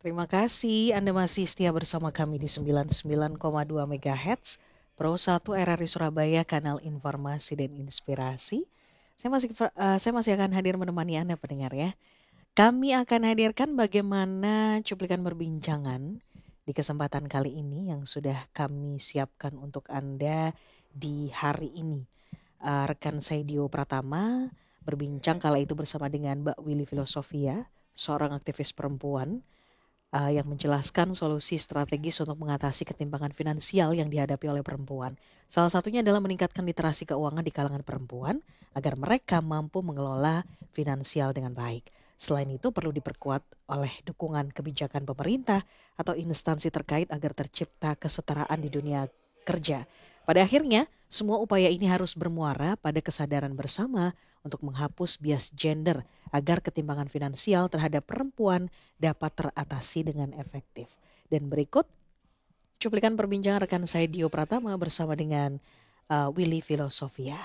Terima kasih Anda masih setia bersama kami di 99,2 MHz Pro 1 RRI Surabaya, kanal informasi dan inspirasi. Saya masih akan hadir menemani Anda pendengar ya. Kami akan hadirkan bagaimana cuplikan perbincangan di kesempatan kali ini yang sudah kami siapkan untuk Anda di hari ini. Rekan saya Dio Pratama berbincang kala itu bersama dengan Mbak Willy Filosofia, seorang aktivis perempuan yang menjelaskan solusi strategis untuk mengatasi ketimpangan finansial yang dihadapi oleh perempuan. Salah satunya adalah meningkatkan literasi keuangan di kalangan perempuan agar mereka mampu mengelola finansial dengan baik. Selain itu perlu diperkuat oleh dukungan kebijakan pemerintah atau instansi terkait agar tercipta kesetaraan di dunia kerja. Pada akhirnya, semua upaya ini harus bermuara pada kesadaran bersama untuk menghapus bias gender agar ketimpangan finansial terhadap perempuan dapat teratasi dengan efektif. Dan berikut cuplikan perbincangan rekan saya Dio Pratama bersama dengan Willy Filosofia.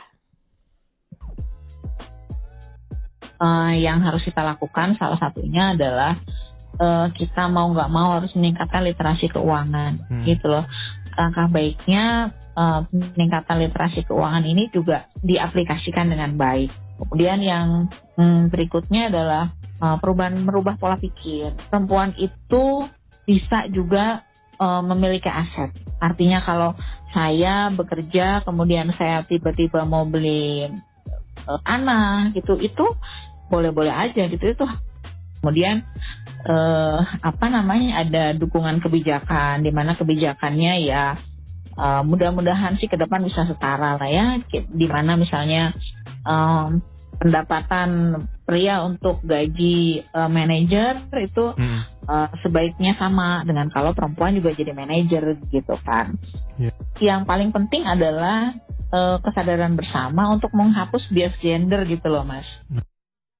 Yang harus kita lakukan salah satunya adalah kita mau nggak mau harus meningkatkan literasi keuangan, gitu loh. Langkah baiknya peningkatan literasi keuangan ini juga diaplikasikan dengan baik. Kemudian yang berikutnya adalah merubah pola pikir. Perempuan itu bisa juga memiliki aset. Artinya kalau saya bekerja kemudian saya tiba-tiba mau beli anak gitu, itu boleh-boleh aja gitu. Itu kemudian ada dukungan kebijakan, di mana kebijakannya ya mudah-mudahan sih ke depan bisa setara lah ya, di mana misalnya pendapatan pria untuk gaji manajer itu sebaiknya sama dengan kalau perempuan juga jadi manajer gitu kan. Yang paling penting adalah kesadaran bersama untuk menghapus bias gender gitu loh Mas.